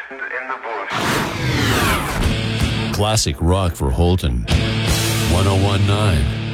in the bush. Classic rock for Holton. 1019